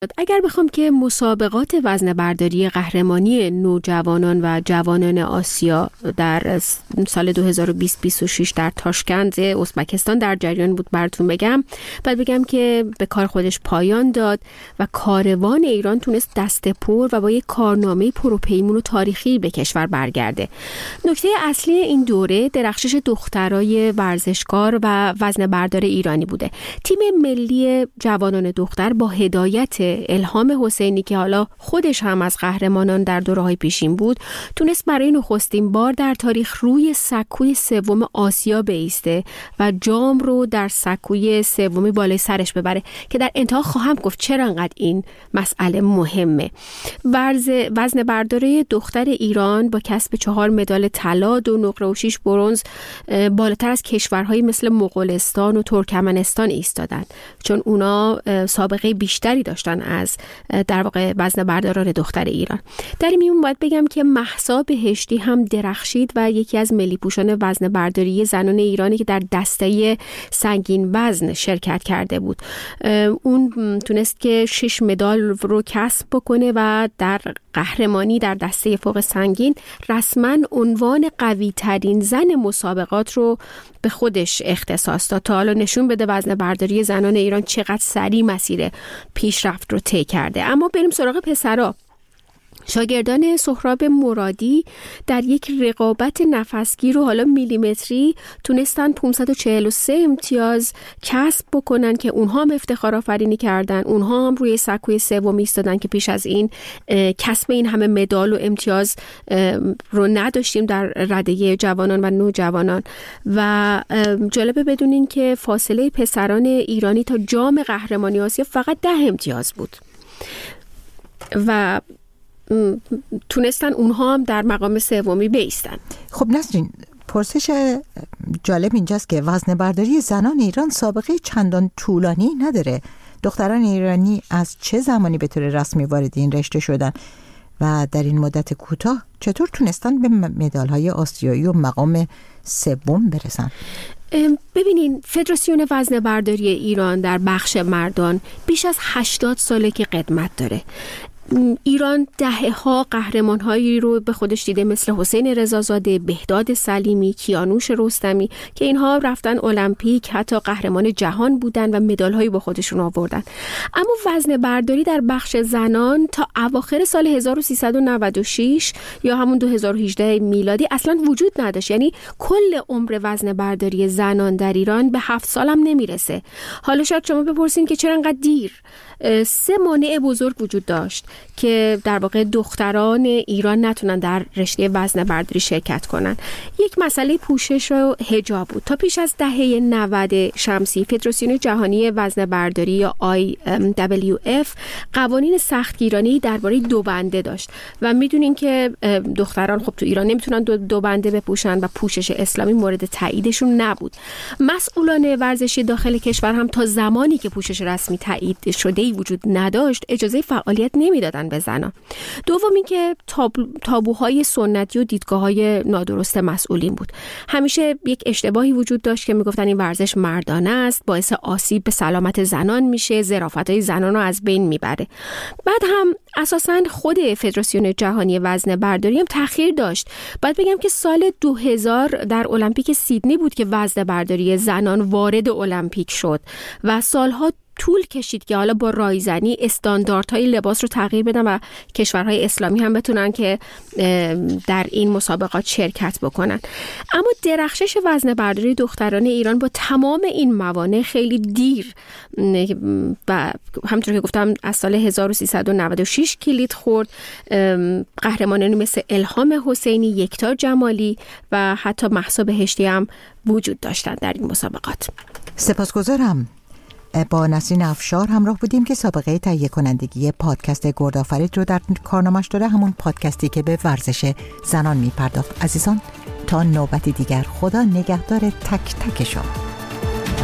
اگر بخوام که مسابقات وزنه برداری قهرمانی نوجوانان و جوانان آسیا در سال 2020-2026 در تاشکند ازبکستان در جریان بود براتون بگم، بعد بگم که به کار خودش پایان داد و کاروان ایران تونست دست پر و با یک کارنامه پروپیمون و تاریخی به کشور برگرده. نکته اصلی این دوره درخشش دخترای ورزشکار و وزنه بردار ایرانی بوده. تیم ملی جوانان دختر با هدایت الهام حسینی که حالا خودش هم از قهرمانان در دوره‌های پیشین بود، تونست برای نخستین بار در تاریخ روی سکوی سوم آسیا بایسته و جام رو در سکوی سومی بالای سرش ببره که در انتها خواهم گفت چرا انقدر این مسئله مهمه. وزن برداری دختر ایران با کسب 4 مدال طلا، 2 نقره و 6 برنز بالاتر از کشورهای مثل مغولستان و ترکمنستان ایستادن، چون اونا سابقه بیشتری داشتن از در واقع وزن برداران دختر ایران. در این میون باید بگم که مهسا بهشتی هم درخشید و یکی از ملی پوشان وزن برداری زنان ایرانی که در دسته سنگین وزن شرکت کرده بود. اون تونست که 6 مدال رو کسب بکنه و در قهرمانی در دسته فوق سنگین رسما عنوان قوی ترین زن مسابقات رو به خودش اختصاص داد تا حالا نشون بده وزن برداری زنان ایران چقدر سریع مسیر پیشرفت رو طی کرده. اما بریم سراغ پسرا. شاگردان سهراب مرادی در یک رقابت نفسگیر و حالا میلیمتری تونستن 543 امتیاز کسب بکنن که اونها هم افتخار آفرینی کردن. اونها هم روی سکوی سوم ایستادن که پیش از این کسب این همه مدال و امتیاز رو نداشتیم در رده جوانان و نوجوانان. و جالبه بدونین که فاصله پسران ایرانی تا جام قهرمانی آسیا فقط 10 امتیاز بود و تونستن اونها هم در مقام سومی بایستن. خب نسرین، پرسش جالب اینجاست که وزنه برداری زنان ایران سابقه چندان طولانی نداره. دختران ایرانی از چه زمانی به طور رسمی وارد این رشته شدن و در این مدت کوتاه چطور تونستن به مدال‌های آسیایی و مقام سوم برسن؟ ببینین، فدراسیون وزنه برداری ایران در بخش مردان بیش از 80 ساله که قدمت داره. ایران دهه‌ها قهرمان‌هایی رو به خودش دیده، مثل حسین رضازاده، بهداد سلیمی، کیانوش رستمی که اینها رفتن المپیک، حتی قهرمان جهان بودن و مدال‌هایی با خودشون آوردن. اما وزنه برداری در بخش زنان تا اواخر سال 1396 یا همون 2018 میلادی اصلا وجود نداشت. یعنی کل عمر وزنه برداری زنان در ایران به 7 سال هم نمیرسه. حالا شاید شما بپرسین که چرا انقدر دیر؟ 3 مانع بزرگ وجود داشت که در واقع دختران ایران نتونن در رشته وزنه برداری شرکت کنن. یک مسئله پوشش و حجاب بود. تا پیش از دهه 90 شمسی فدراسیون جهانی وزنه برداری یا IWF قوانین سختگیرانه‌ای درباره 2 بنده داشت و میدونین که دختران خب تو ایران نمیتونن 2 بنده بپوشن و پوشش اسلامی مورد تاییدشون نبود. مسئولان ورزشی داخل کشور هم تا زمانی که پوشش رسمی تایید شده وجود نداشت اجازه فعالیت نمیدادن به زنان. دوم این که تابوهای سنتی و دیدگاه‌های نادرست مسئولین بود. همیشه یک اشتباهی وجود داشت که میگفتن این ورزش مردانه است، باعث آسیب به سلامت زنان میشه، ظرافت‌های زنان رو از بین میبره. بعد هم اساساً خود فدراسیون جهانی وزنه برداری هم تأخیر داشت. باید بگم که سال 2000 در المپیک سیدنی بود که وزنه برداری زنان وارد المپیک شد و سالها طول کشید که حالا با رایزنی استانداردهای لباس رو تغییر بدن و کشورهای اسلامی هم بتونن که در این مسابقات شرکت بکنن. اما درخشش وزنه برداری دختران ایران با تمام این موانع خیلی دیر و همونطور که گفتم از سال 1396 کلید خورد. قهرمانانی مثل الهام حسینی، یکتا جمالی و حتی مهسا بهشتی هم وجود داشتن در این مسابقات. سپاسگزارم. با نسرین افشار همراه بودیم که سابقه تهیه کنندگی پادکست گردآفرید رو در کارنامه‌اش داره، همون پادکستی که به ورزش زنان میپردازد. عزیزان تا نوبتی دیگر، خدا نگهدار تک تک شما.